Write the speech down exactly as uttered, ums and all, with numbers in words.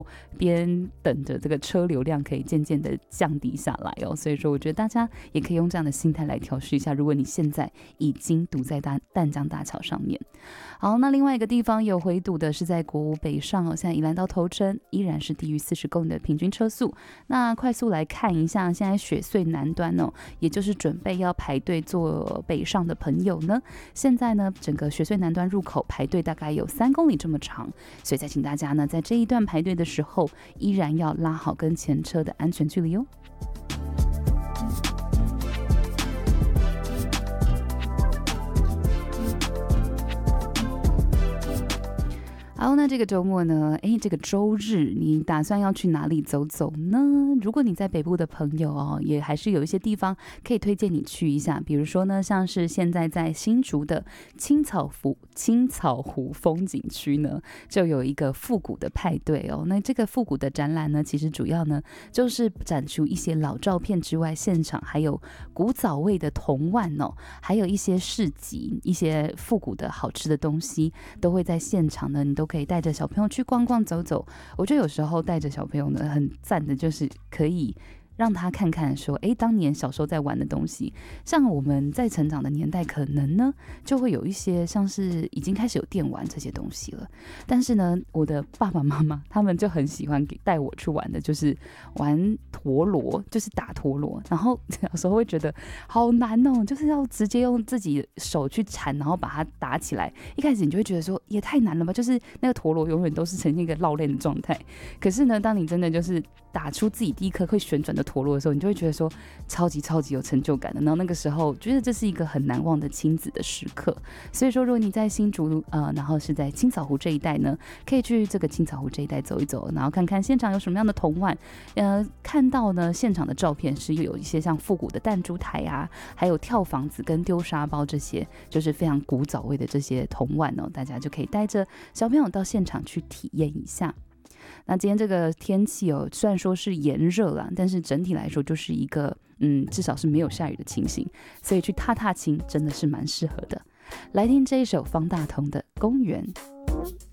边等着这个车流量可以渐渐的降低下来哦。所以说我觉得大家也可以用这样的心态来调试一下，如果你现在已经堵在大淡江大桥上面。好，那另外一个地方有回堵的是在国五北上哦，现在宜兰到头城依然是低于四十公里的平均车速。那快速来看一下，现在雪隧南端哦，也就是准备要排队做北上的朋友呢，现在呢整个雪隧南端入口排队大概有三公里这么长，所以再请大家呢在这一段排队的时候，依然要拉好跟前车的安全距离哦。好，那这个周末呢？哎，这个周日你打算要去哪里走走呢？如果你在北部的朋友哦，也还是有一些地方可以推荐你去一下。比如说呢，像是现在在新竹的青草湖青草湖风景区呢，就有一个复古的派对哦。那这个复古的展览呢，其实主要呢就是展出一些老照片之外，现场还有古早味的铜碗哦，还有一些市集，一些复古的好吃的东西都会在现场呢，你都可以带着小朋友去逛逛走走。我觉得有时候带着小朋友呢，很赞的就是可以让他看看说，哎，当年小时候在玩的东西，像我们在成长的年代，可能呢就会有一些像是已经开始有电玩这些东西了。但是呢，我的爸爸妈妈他们就很喜欢带我去玩的，就是玩陀螺，就是打陀螺。然后有时候会觉得好难哦，就是要直接用自己手去缠，然后把它打起来。一开始你就会觉得说，也太难了吧，就是那个陀螺永远都是呈现一个绕链的状态。可是呢，当你真的就是打出自己第一颗会旋转的陀螺的时候，你就会觉得说超级超级有成就感的。然后那个时候觉得这是一个很难忘的亲子的时刻。所以说，如果你在新竹呃，然后是在青草湖这一带呢，可以去这个青草湖这一带走一走，然后看看现场有什么样的铜碗。呃，看到呢现场的照片是有一些像复古的弹珠台啊，还有跳房子跟丢沙包，这些就是非常古早味的这些铜碗哦，大家就可以带着小朋友到现场去体验一下。那今天这个天气哦，虽然说是炎热啦，但是整体来说就是一个嗯，至少是没有下雨的情形，所以去踏踏青真的是蛮适合的。来听这一首方大同的《公园》。